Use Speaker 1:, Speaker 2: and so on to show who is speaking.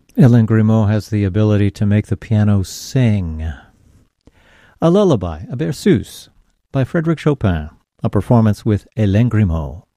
Speaker 1: Hélène Grimaud has the ability to make the piano sing. A Lullaby, a Berceuse, by Frédéric Chopin, a performance with Hélène Grimaud.